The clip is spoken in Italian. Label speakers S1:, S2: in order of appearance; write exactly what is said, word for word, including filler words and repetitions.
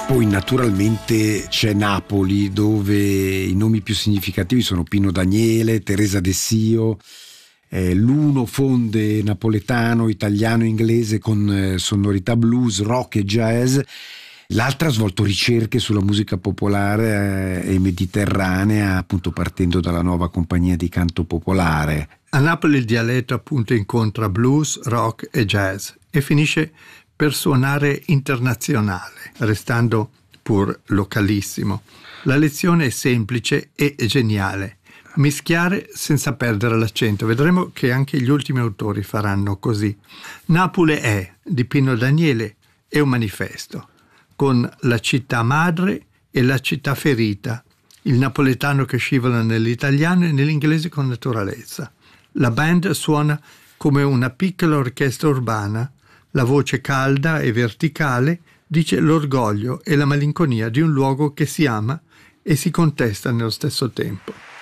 S1: Poi naturalmente c'è Napoli, dove i nomi più significativi sono Pino Daniele, Teresa De Sio. Eh, l'uno fonde napoletano, italiano e inglese con eh, sonorità blues, rock e jazz. L'altra ha svolto ricerche sulla musica popolare eh, e mediterranea, appunto partendo dalla nuova compagnia di canto popolare.
S2: A Napoli il dialetto appunto incontra blues, rock e jazz e finisce per suonare internazionale, restando pur localissimo. La lezione è semplice e geniale. Mischiare senza perdere l'accento. Vedremo che anche gli ultimi autori faranno così. Napoli è, di Pino Daniele, è un manifesto, con la città madre e la città ferita, il napoletano che scivola nell'italiano e nell'inglese con naturalezza. La band suona come una piccola orchestra urbana. La voce calda e verticale dice l'orgoglio e la malinconia di un luogo che si ama e si contesta nello stesso tempo.